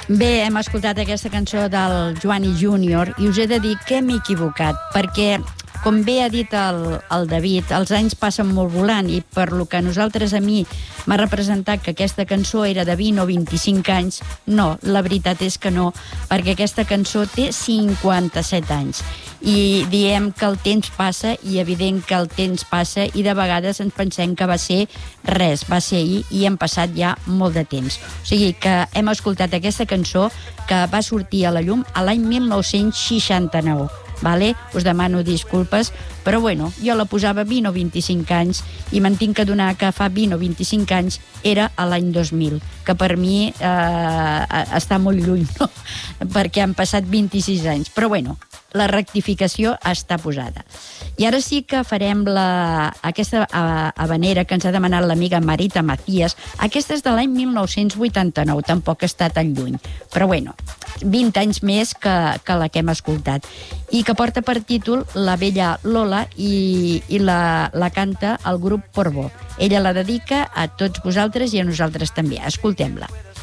Bé, hem escoltat aquesta cançó del Joan i Júnior i us he de dir que m'he equivocat, perquè, com bé ha dit el David, els anys passen molt volant i per lo que a mi m'ha representat que aquesta cançó era de 20 o 25 anys, no, la veritat és que no, perquè aquesta cançó té 57 anys. I diem que el temps passa i evident que el temps passa i de vegades ens pensem que va ser res, va ser ahir i hem passat ja molt de temps. O sigui que hem escoltat aquesta cançó que va sortir a la llum a l'any 1969. Vale? Us demano disculpes, però bueno, jo la posava 20 o 25 anys i me'n tinc que adonar que fa 20 o 25 anys era a l'any 2000, que per mi està molt lluny, no? Perquè han passat 26 anys. Però bueno, la rectificació està posada. I ara sí que farem aquesta habanera que ens ha demanat l'amiga Marita Macías. Aquesta és de l'any 1989, tampoc està tan lluny. Però bueno, 20 anys més que la que hem escoltat. I que porta per títol La vella Lola i la canta el grup Portbó. Ella la dedica a tots vosaltres i a nosaltres també. Escoltem-la.